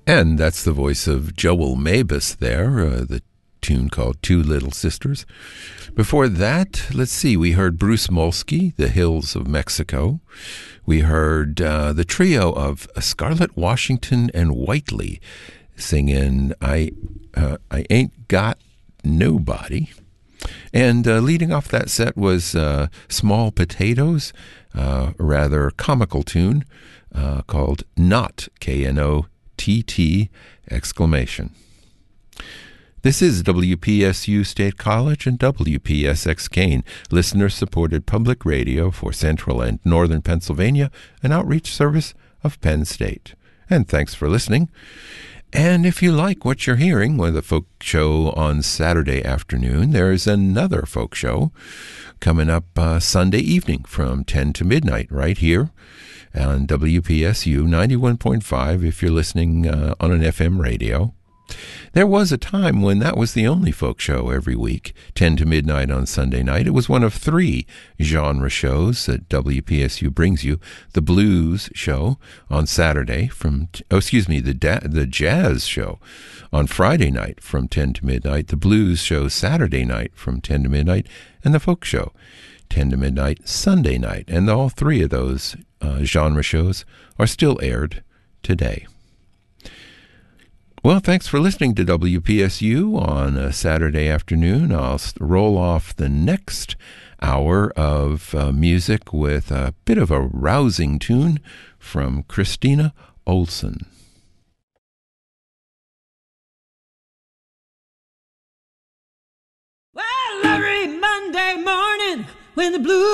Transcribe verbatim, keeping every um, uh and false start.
And that's the voice of Joel Mabus there, uh, the tune called Two Little Sisters. Before that, let's see, we heard Bruce Molsky, The Hills of Mexico. We heard uh, the trio of Scarlett Washington and Whiteley singing I, uh, I Ain't Got Nobody. And uh, leading off that set was uh, Small Potatoes, uh, a rather comical tune uh, called Not, K N O T T, exclamation. This is W P S U State College and W P S X Kane, listener-supported public radio for Central and Northern Pennsylvania, an outreach service of Penn State. And thanks for listening. And if you like what you're hearing with a folk show on Saturday afternoon, there's another folk show coming up uh, Sunday evening from ten to midnight right here on W P S U ninety-one point five if you're listening uh, on an F M radio. There was a time when that was the only folk show every week, ten to midnight on Sunday night. It was one of three genre shows that W P S U brings you. The blues show on Saturday from, oh, excuse me, the da- the jazz show on Friday night from ten to midnight, the blues show Saturday night from ten to midnight, and the folk show ten to midnight Sunday night. And all three of those uh, genre shows are still aired today. Well, thanks for listening to W P S U on a Saturday afternoon. I'll roll off the next hour of uh, music with a bit of a rousing tune from Christina Olson. Well, every Monday morning when the blue